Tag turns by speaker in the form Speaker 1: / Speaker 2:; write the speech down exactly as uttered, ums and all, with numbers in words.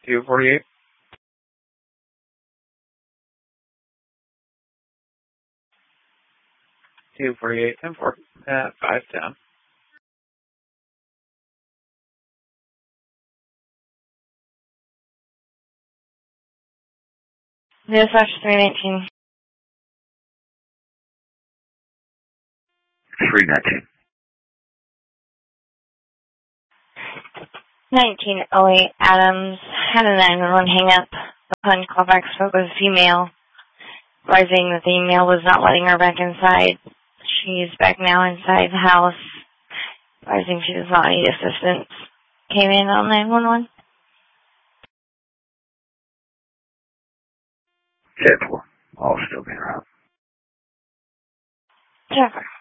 Speaker 1: two forty-eight. two forty-eight, ten four, uh, five ten.
Speaker 2: Dispatch three nineteen.
Speaker 3: three nineteen.
Speaker 2: nineteen oh eight Adams had a nine one one hang up. Upon callback spoke with a female, advising that the male was not letting her back inside. She's back now inside the house, advising she does not need assistance. Came in on nine one one.
Speaker 3: ten four. I'll still be around.
Speaker 2: Jennifer.